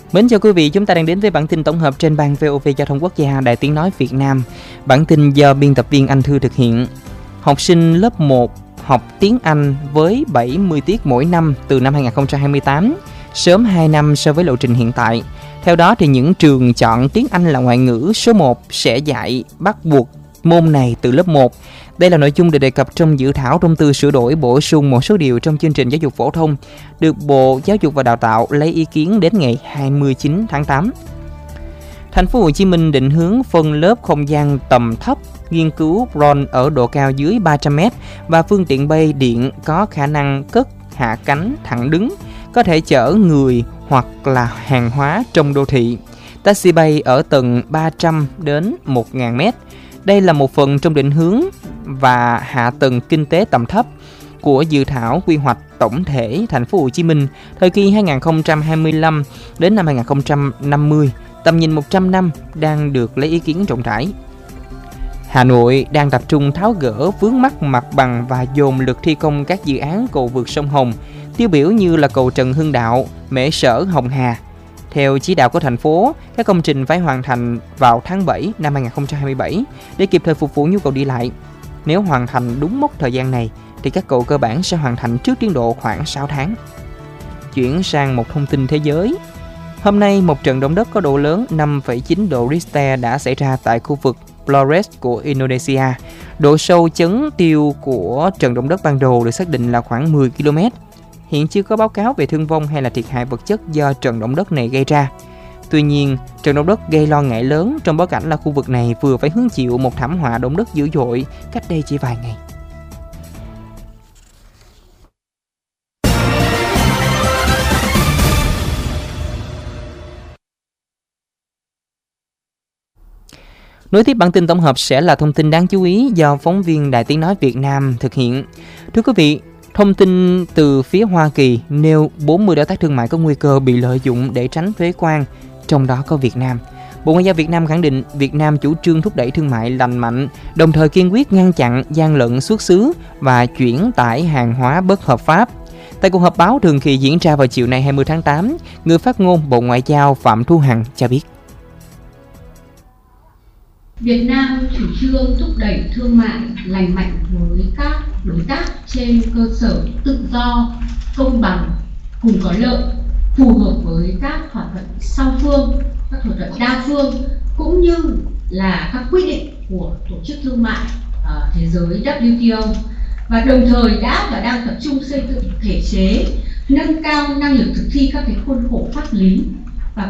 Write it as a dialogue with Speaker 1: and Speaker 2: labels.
Speaker 1: Mến chào quý vị, chúng ta đang đến với bản tin tổng hợp trên ban VOV Giao thông Quốc gia Đài Tiếng nói Việt Nam. Bản tin do biên tập viên Anh Thư thực hiện. Học sinh lớp 1 học tiếng Anh với 70 tiết mỗi năm từ năm 2028, sớm 2 năm so với lộ trình hiện tại. Theo đó thì những trường chọn tiếng Anh là ngoại ngữ số 1 sẽ dạy bắt buộc môn này từ lớp 1. Đây là nội dung được đề cập trong dự thảo thông tư sửa đổi bổ sung một số điều trong chương trình giáo dục phổ thông, được Bộ Giáo dục và Đào tạo lấy ý kiến đến ngày 29 tháng 8. Thành phố Hồ Chí Minh định hướng phân lớp không gian tầm thấp, nghiên cứu drone ở độ cao dưới 300m và phương tiện bay điện có khả năng cất hạ cánh thẳng đứng, có thể chở người hoặc là hàng hóa trong đô thị. Taxi bay ở tầng 300 đến 1000m. Đây là một phần trong định hướng và hạ tầng kinh tế tầm thấp của dự thảo quy hoạch tổng thể thành phố Hồ Chí Minh thời kỳ 2025 đến năm 2050, tầm nhìn 100 năm đang được lấy ý kiến rộng rãi. Hà Nội đang tập trung tháo gỡ vướng mắc mặt bằng và dồn lực thi công các dự án cầu vượt sông Hồng, tiêu biểu như là cầu Trần Hưng Đạo, Mễ Sở, Hồng Hà. Theo chỉ đạo của thành phố, các công trình phải hoàn thành vào tháng 7 năm 2027 để kịp thời phục vụ nhu cầu đi lại. Nếu hoàn thành đúng mốc thời gian này, thì các cầu cơ bản sẽ hoàn thành trước tiến độ khoảng 6 tháng. Chuyển sang một thông tin thế giới. Hôm nay, một trận động đất có độ lớn 5,9 độ Richter đã xảy ra tại khu vực Flores của Indonesia. Độ sâu chấn tiêu của trận động đất ban đầu được xác định là khoảng 10 km. Hiện chưa có báo cáo về thương vong hay là thiệt hại vật chất do trận động đất này gây ra. Tuy nhiên, trận động đất gây lo ngại lớn trong bối cảnh là khu vực này vừa phải hứng chịu một thảm họa động đất dữ dội cách đây chỉ vài ngày. Nối tiếp bản tin tổng hợp sẽ là thông tin đáng chú ý do phóng viên Đài Tiếng nói Việt Nam thực hiện. Thưa quý vị, thông tin từ phía Hoa Kỳ nêu 40 đối tác thương mại có nguy cơ bị lợi dụng để tránh thuế quan, trong đó có Việt Nam. Bộ Ngoại giao Việt Nam khẳng định Việt Nam chủ trương thúc đẩy thương mại lành mạnh, đồng thời kiên quyết ngăn chặn gian lận xuất xứ và chuyển tải hàng hóa bất hợp pháp. Tại cuộc họp báo thường kỳ diễn ra vào chiều nay 20 tháng 8, người phát ngôn Bộ Ngoại giao Phạm Thu Hằng cho biết.
Speaker 2: Việt Nam chủ trương thúc đẩy thương mại lành mạnh với các đối tác trên cơ sở tự do, công bằng, cùng có lợi, phù hợp với các thỏa thuận song phương, các thỏa thuận đa phương, cũng như là các quy định của Tổ chức Thương mại Thế giới WTO, và đồng thời đã và đang tập trung xây dựng thể chế, nâng cao năng lực thực thi các khuôn khổ pháp lý